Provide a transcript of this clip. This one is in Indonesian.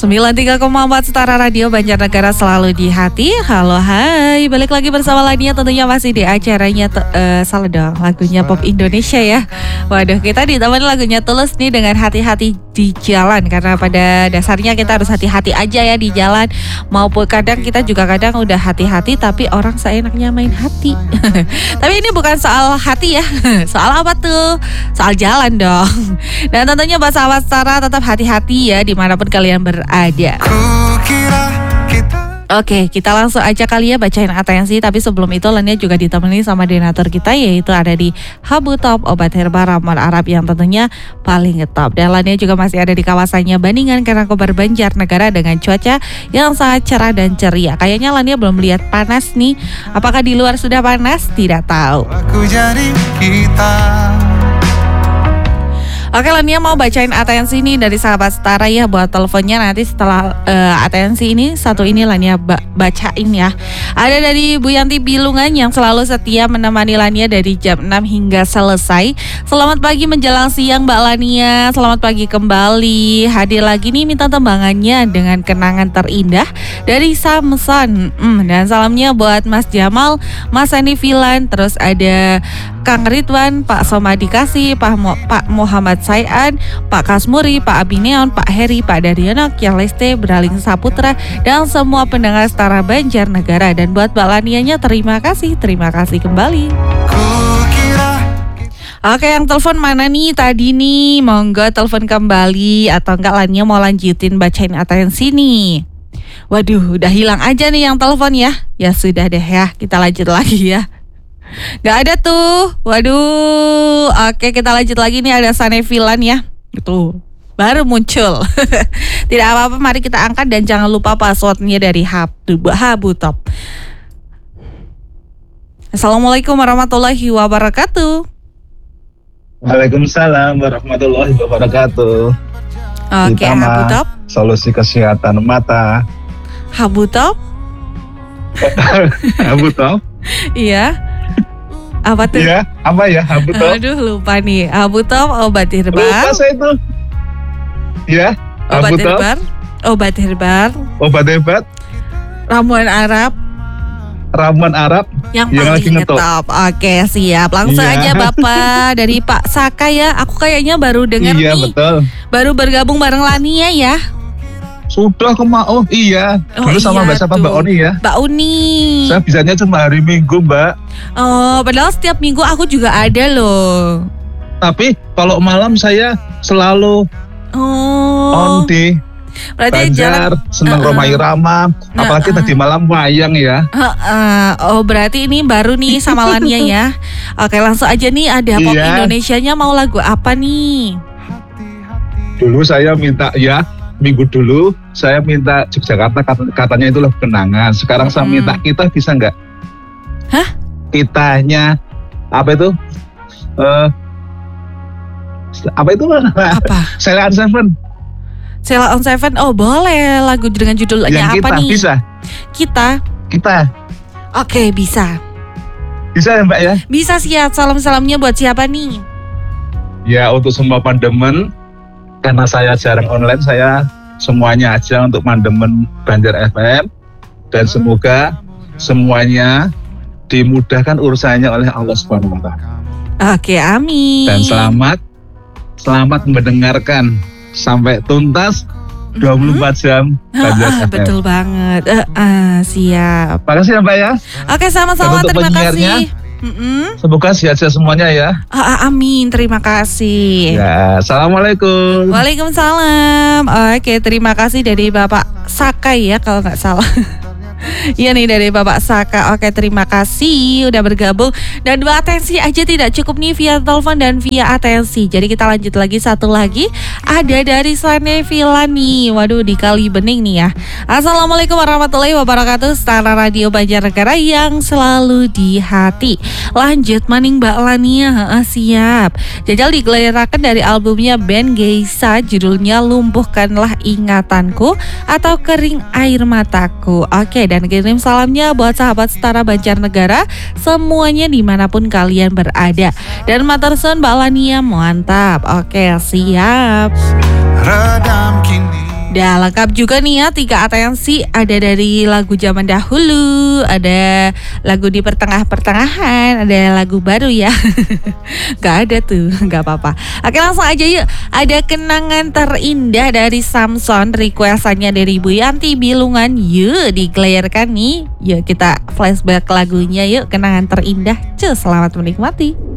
93,4 Setara Radio Banjarnegara selalu di hati. Halo hai, balik lagi bersama Lania tentunya masih di acaranya salah dong, lagunya Pop Indonesia ya. Waduh, kita ditemani lagunya Tulus nih dengan hati-hati di jalan. Karena pada dasarnya kita harus hati-hati aja ya di jalan. Maupun kadang kita juga kadang udah hati-hati tapi orang seenaknya main hati. Tapi ini bukan soal hati ya. Soal apa tuh? Soal jalan dong. Dan tentunya buat sahabat Setara tetap hati-hati ya dimanapun kalian berada. Oke, kita langsung aja kali ya bacain atensi. Tapi sebelum itu Lania juga ditemani sama donatur kita, yaitu ada di Habu Top, obat herbal ramuan Arab yang tentunya paling top. Dan Lania juga masih ada di kawasannya Bandingan karena kabar Banjarnegara dengan cuaca yang sangat cerah dan ceria. Kayaknya Lania belum lihat panas nih. Apakah di luar sudah panas? Tidak tahu. Oke, Lania mau bacain atensi nih dari sahabat Setara ya. Buat teleponnya nanti setelah atensi ini, satu ini Lania bacain ya. Ada dari Bu Yanti Bilungan yang selalu setia menemani Lania dari jam 6 hingga selesai. Selamat pagi menjelang siang Mbak Lania. Selamat pagi kembali. Hadir lagi nih minta tembangannya dengan kenangan terindah dari Samson. Dan salamnya buat Mas Jamal, Mas Andi Filan, terus ada Kang Ridwan, Pak Somadi Kasih, Pak Muhammad Sayan, Pak Kasmuri, Pak Abineon, Pak Heri, Pak Daryono, Kia Leste, Braling Saputra, dan semua pendengar Setara Banjarnegara. Dan buat Mbak Lanianya terima kasih kembali. Oke, yang telepon mana nih tadi nih? Monggo telepon kembali atau enggak Lania mau lanjutin bacain atensi nih. Waduh, udah hilang aja nih yang telepon ya. Ya sudah deh ya, kita lanjut lagi ya. Gak ada tuh. Waduh. Oke, kita lanjut lagi nih. Ada Sanevilan ya. Itu baru muncul. Tidak apa-apa, mari kita angkat. Dan jangan lupa passwordnya dari Habu Top. Assalamualaikum warahmatullahi wabarakatuh. Waalaikumsalam warahmatullahi wabarakatuh. Oke, Habu Top. Solusi kesehatan mata. Habu Top. Habu Top. Iya. Apa tuh? Iya, apa ya Habu Top? Aduh, lupa nih. Habu Top obat herbal. Lupa saya itu. Iya, obat Habu Top. herbal. Obat herbal. Obat hebat. Ramuan Arab. Ramuan Arab yang lagi paling ngetop. top. Oke, siap. Langsung aja Bapak dari Pak Saka ya. Aku kayaknya baru dengar nih. Iya, betul. Baru bergabung bareng Lania ya. Sudah oh iya. Dulu sama Mbak siapa Mbak Oni ya? Mbak Uni. Saya bisanya cuma hari Minggu Mbak. Oh, padahal setiap minggu aku juga ada loh. Tapi kalau malam saya selalu on di berarti Banjar, seneng Roma Irama. Apalagi tadi malam wayang ya. Oh, berarti ini baru nih sama Lania ya. Oke, langsung aja nih, ada Pop Indonesianya mau lagu apa nih? Dulu saya minta ya, minggu dulu saya minta Yogyakarta, katanya itu lagu kenangan. Sekarang saya minta Kita, bisa nggak? Hah? Kitanya apa itu? Apa itu? Apa? Sheila on Seven. Sheila on Seven. Oh, boleh. Lagu dengan judulnya yang apa kita, nih? Bisa. Kita. Oke, bisa. Bisa ya Mbak ya? Bisa, siap. Salam-salamnya buat siapa nih? Ya, untuk semua pandemen. Karena saya jarang online, saya semuanya aja untuk pandemen Banjar FM. Dan semoga semuanya dimudahkan urusannya oleh Allah Subhanahu wa Ta'ala. Oke, amin. Dan selamat mendengarkan sampai tuntas 24 jam Banjar FM. Betul banget. Siap. Makasih ya Mbak ya. Oke, sama-sama, terima kasih. Semoga sehat-sehat semuanya ya. Amin, terima kasih. Ya, assalamualaikum. Waalaikumsalam. Oke, terima kasih dari Bapak Sakai ya kalau nggak salah. Iya nih dari Bapak Saka. Oke, terima kasih udah bergabung. Dan dua atensi aja tidak cukup nih via telepon dan via atensi. Jadi kita lanjut lagi, satu lagi ada dari Sanevilan nih. Waduh, di Kali Bening nih ya. Assalamualaikum warahmatullahi wabarakatuh. Setara Radio Banjarnegara yang selalu di hati. Lanjut maning Mbak Lania. Siap. Jajal digelerakan dari albumnya band Geisa, judulnya Lumpuhkanlah Ingatanku atau Kering Air Mataku. Oke, dan kirim salamnya buat sahabat Setara Banjarnegara semuanya dimanapun kalian berada. Dan matursun Mbak Lania, mantap. Oke, siap. Udah lengkap juga nih ya 3 atensi. Ada dari lagu zaman dahulu, ada lagu di pertengahan, ada lagu baru ya. Gak ada tuh, gak apa-apa. Oke, langsung aja yuk. Ada kenangan terindah dari Samson, requestannya dari Bu Yanti Bilungan. Yuk diklayarkan nih. Yuk kita flashback lagunya yuk, kenangan terindah. Cus, selamat menikmati.